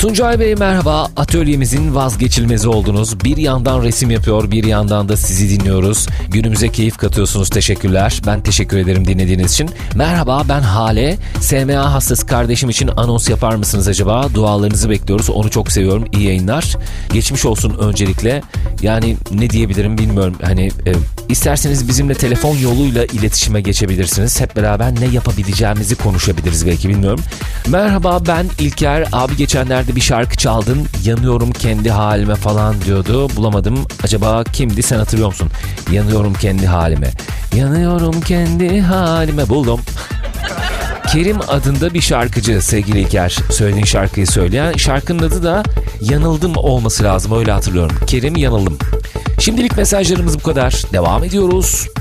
Tuncay Bey merhaba, atölyemizin vazgeçilmezi oldunuz. Bir yandan resim yapıyor, bir yandan da sizi dinliyoruz. Günümüze keyif katıyorsunuz, teşekkürler. Ben teşekkür ederim dinlediğiniz için. Merhaba, ben Hale. SMA hastası kardeşim için anons yapar mısınız acaba? Dualarınızı bekliyoruz, onu çok seviyorum. İyi yayınlar. Geçmiş olsun öncelikle. Yani ne diyebilirim bilmiyorum. İsterseniz bizimle telefon yoluyla iletişime geçebilirsiniz. Hep beraber ne yapabileceğimizi konuşabiliriz belki, bilmiyorum. Merhaba, ben İlker. Abi geçenlerde bir şarkı çaldın. Yanıyorum kendi halime falan diyordu. Bulamadım. Acaba kimdi, sen hatırlıyor musun? Yanıyorum kendi halime. Yanıyorum kendi halime. Buldum. Kerim adında bir şarkıcı sevgili İlker. Söylediğin şarkıyı söyleyen. Şarkının adı da Yanıldım olması lazım. Öyle hatırlıyorum. Kerim Yanıldım. Şimdilik mesajlarımız bu kadar. Devam ediyoruz.